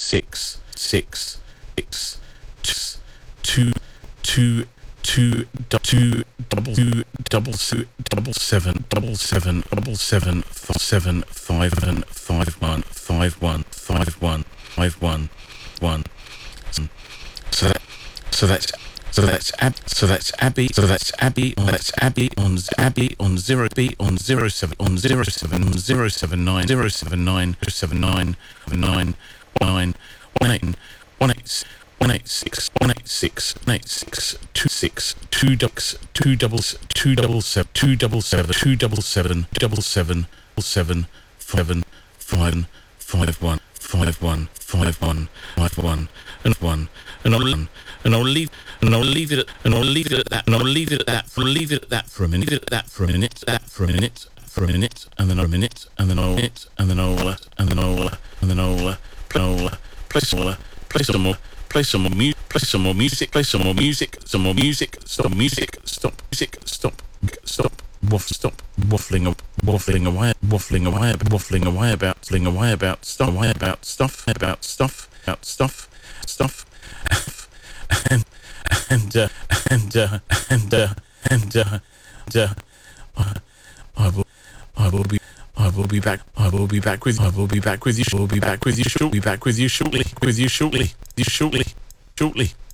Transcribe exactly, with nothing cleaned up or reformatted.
six six six two two two two double two double two double seven double seven double seven seven five and five one five one five one five one one. So that so that's so that's Ab so that's Abby so that's Abby on that's Abby on Abby on zero B on zero seven on zero seven on zero seven nine zero seven nine seven nine nine nine one eight one eight one eight six one eight six one eight six two six two ducks two doubles two double seven two double seven two double seven double seven seven seven five five one five one five one five one and one and I'll and I'll leave and I'll leave it at, and I'll leave it at that and I'll leave it at that for leave it at that for a minute at that for a minute that for a minute for a minute and then a minute and then I'll it and then I'll and then I'll and then I'll play play some play some more play some more music play some more music play some more music some more music stop music stop music stop stop waffle stop waffling waffling away waffling away waffling away about waffling away about stuff away about stuff about stuff about stuff stuff and and uh, and uh, and uh, and uh, and uh, I will I will be I will be back I will be back with I will be back with you I will be back with you shortly back with you shortly with you shortly you shortly shortly